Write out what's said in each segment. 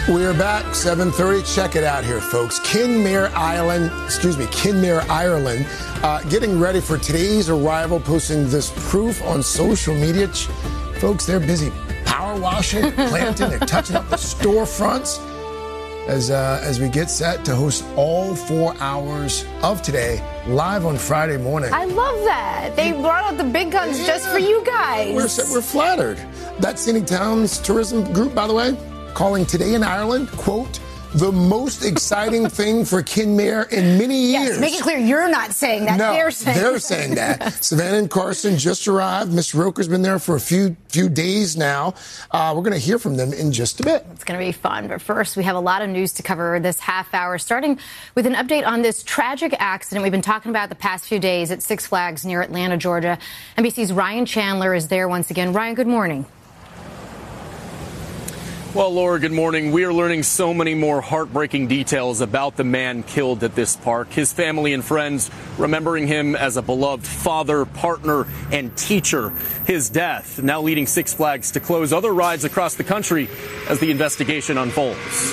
We're back, 7:30. Check it out here, folks. Kinmare, Ireland, getting ready for today's arrival, posting this proof on social media. Folks, they're busy power washing, planting, they're touching up the storefronts as we get set to host all 4 hours of today live on Friday morning. I love that. They brought out the big guns just for you guys. We're flattered. That Scenic Towns tourism group, by the way, calling Today in Ireland, quote, the most exciting thing for Kinmare in many years. Yes, make it clear you're not saying that. No, they're saying that. Savannah and Carson just arrived. Miss Roker's been there for a few days now. We're going to hear from them in just a bit. It's going to be fun. But first, we have a lot of news to cover this half hour, starting with an update on this tragic accident we've been talking about the past few days at Six Flags near Atlanta, Georgia. NBC's Ryan Chandler is there once again. Ryan, good morning. Well, Laura, good morning. We are learning so many more heartbreaking details about the man killed at this park. His family and friends remembering him as a beloved father, partner, and teacher. His death now leading Six Flags to close other rides across the country as the investigation unfolds.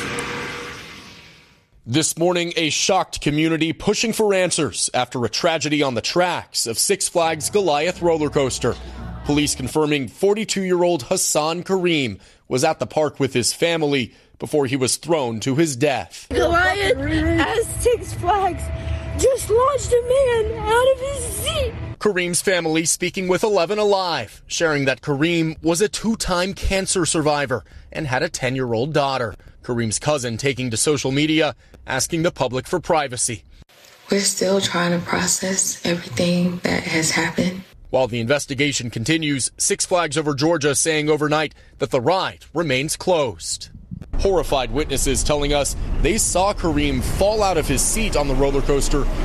This morning, a shocked community pushing for answers after a tragedy on the tracks of Six Flags Goliath roller coaster. Police confirming 42-year-old Hassan Kareem was at the park with his family before he was thrown to his death. Goliath at Six Flags just launched a man out of his seat. Kareem's family speaking with 11 Alive, sharing that Kareem was a 2-time cancer survivor and had a 10-year-old daughter. Kareem's cousin taking to social media, asking the public for privacy. We're still trying to process everything that has happened. While the investigation continues, Six Flags Over Georgia saying overnight that the ride remains closed. Horrified witnesses telling us they saw Kareem fall out of his seat on the roller coaster